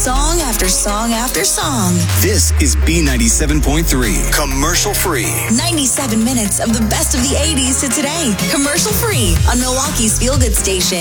song after song after song. This is B97.3, commercial free. 97 minutes of the best of the 80s to today. Commercial free on Milwaukee's Feel Good Station.